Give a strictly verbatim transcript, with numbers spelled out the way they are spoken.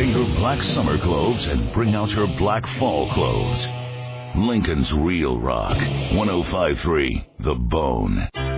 your black summer clothes and bring out your black fall clothes. Lincoln's Real Rock, one oh five point three The Bone.